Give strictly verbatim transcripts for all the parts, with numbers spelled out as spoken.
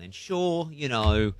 then. Sure, you know.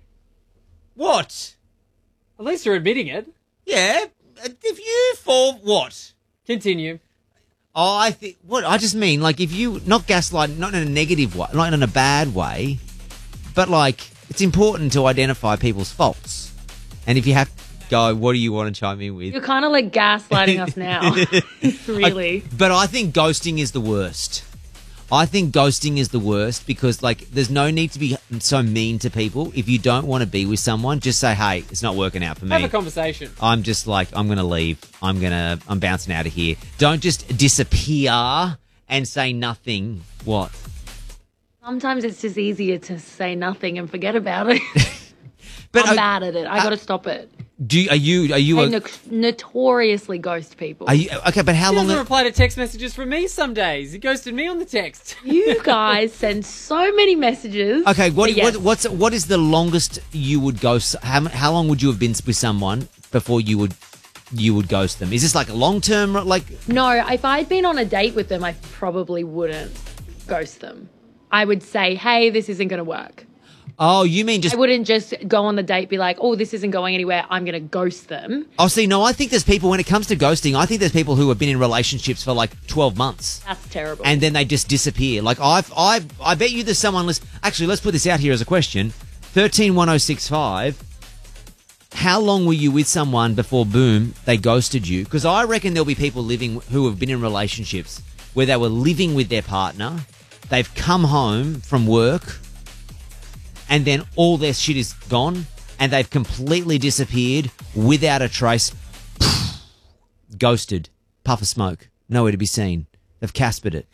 What? At least you're admitting it. Yeah, if you fall, what? Continue. Oh, I think, what, I just mean, like, if you, not gaslight, not in a negative way, not in a bad way, but, like, it's important to identify people's faults. And if you have to go, what do you want to chime in with? You're kind of like gaslighting us now. Really. I, but I think ghosting is the worst. I think ghosting is the worst because, like, there's no need to be so mean to people. If you don't want to be with someone, just say, hey, it's not working out for me. Have a conversation. I'm just like, I'm going to leave. I'm going to, I'm bouncing out of here. Don't just disappear and say nothing. What? Sometimes it's just easier to say nothing and forget about it. But I'm I- bad at it. I I- got to stop it. Do you, are you, are you, I a, no- notoriously ghost people. are you, okay, but how He long? doesn't reply to text messages from me some days. He ghosted me on the text. You guys send so many messages. Okay, what, But yes. what, what's, what is the longest you would ghost? How, how long would you have been with someone before you would, you would ghost them? Is this like a long term, like? No, if I'd been on a date with them, I probably wouldn't ghost them. I would say, hey, this isn't going to work. Oh, you mean just? I wouldn't just go on the date, be like, oh, this isn't going anywhere, I'm going to ghost them. Oh, see, no, I think there's people, when it comes to ghosting, I think there's people who have been in relationships for like twelve months. That's terrible. And then they just disappear. Like, I've, I've, I bet you there's someone, list- actually, let's put this out here as a question. thirteen one oh six five, how long were you with someone before, boom, they ghosted you? Because I reckon there'll be people living who have been in relationships where they were living with their partner, they've come home from work, and then all their shit is gone, and they've completely disappeared without a trace. Ghosted. Puff of smoke. Nowhere to be seen. They've Caspered it.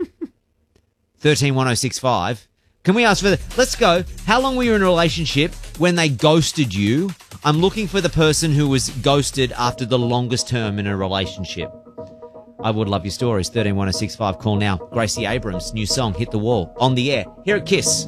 thirteen one oh six five. Can we ask for the... Let's go. How long were you in a relationship when they ghosted you? I'm looking for the person who was ghosted after the longest term in a relationship. I would love your stories. thirteen one oh six five. Call now. Gracie Abrams' new song, Hit the Wall. On the air. Here at Kiss.